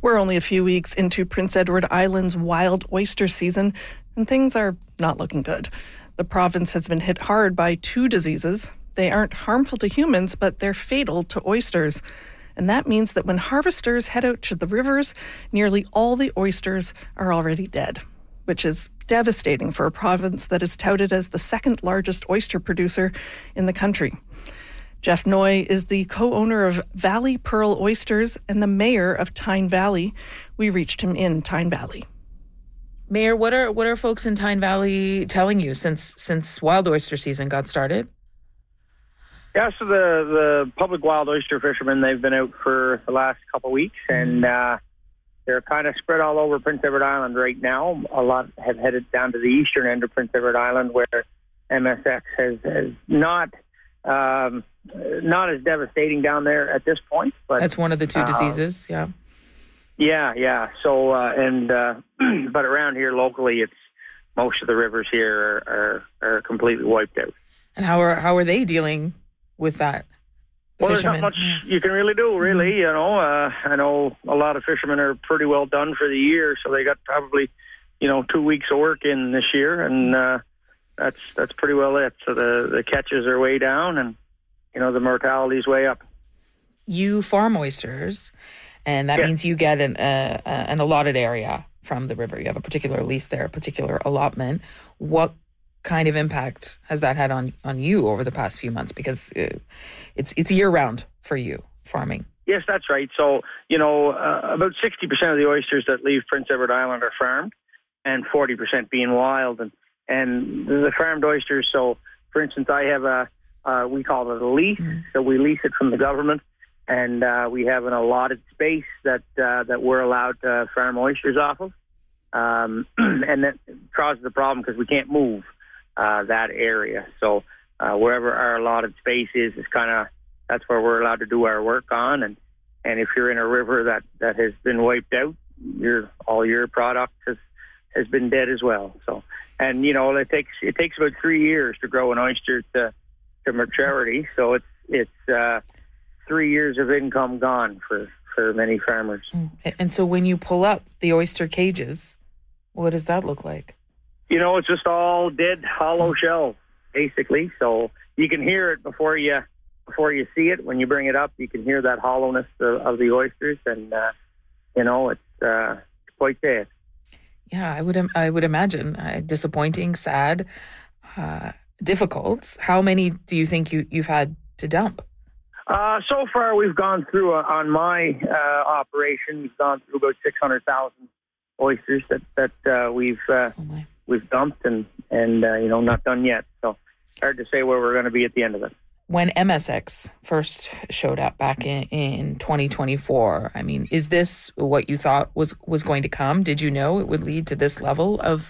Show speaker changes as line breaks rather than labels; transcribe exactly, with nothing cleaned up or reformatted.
We're only a few weeks into Prince Edward Island's wild oyster season, and things are not looking good. The province has been hit hard by two diseases. They aren't harmful to humans, but they're fatal to oysters. And that means that when harvesters head out to the rivers, nearly all the oysters are already dead, which is devastating for a province that is touted as the second largest oyster producer in the country. Jeff Noy is the co-owner of Valley Pearl Oysters and the mayor of Tyne Valley. We reached him in Tyne Valley.
Mayor, what are what are folks in Tyne Valley telling you since since wild oyster season got started?
Yeah, so the, the public wild oyster fishermen, they've been out for the last couple of weeks, and uh, they're kind of spread all over Prince Edward Island right now. A lot have headed down to the eastern end of Prince Edward Island, where M S X has, has not um, not as devastating down there at this point. But
that's one of the two
uh,
diseases, yeah.
Yeah, yeah. So, uh, and uh, but around here locally, it's most of the rivers here are, are, are completely wiped out.
And how are how are they dealing with that? The
well,
fishermen?
there's not much you can really do, really. Mm-hmm. You know, uh, I know a lot of fishermen are pretty well done for the year, so they got probably, you know, two weeks of work in this year, and uh, that's that's pretty well it. So the, the catches are way down, and, you know, the mortality's way up.
You farm oysters, and that
yeah.
means you get an, uh, an allotted area from the river. You have a particular lease there, a particular allotment. What kind of impact has that had on, on you over the past few months? Because uh, it's it's year round for you farming.
Yes, that's right. So, you know, uh, about sixty percent of the oysters that leave Prince Edward Island are farmed, and forty percent being wild. And, and the farmed oysters, so for instance, I have a, uh, we call it a lease. Mm. So we lease it from the government, and uh, we have an allotted space that, uh, that we're allowed to farm oysters off of. Um, and that causes the problem because we can't move Uh, that area. So uh, wherever our allotted space is, is kind of, that's where we're allowed to do our work on. And, and if you're in a river that, that has been wiped out, your all your product has, has been dead as well. So, and you know, it takes it takes about three years to grow an oyster to, to maturity. So it's it's uh, three years of income gone for, for many farmers.
And so when you pull up the oyster cages, what does that look like?
You know, it's just all dead, hollow shells, basically. So you can hear it before you before you see it. When you bring it up, you can hear that hollowness of, of the oysters, and uh, you know, it's uh, quite sad.
Yeah, I would I would imagine uh, disappointing, sad, uh, difficult. How many do you think you you've had to dump?
Uh, so far, we've gone through uh, on my uh, operation. We've gone through about six hundred thousand oysters that that uh, we've. Uh,
oh my.
We've dumped and, and uh, you know, not done yet. So hard to say where we're going to be at the end of it.
When M S X first showed up back in, in twenty twenty-four, I mean, is this what you thought was, was going to come? Did you know it would lead to this level of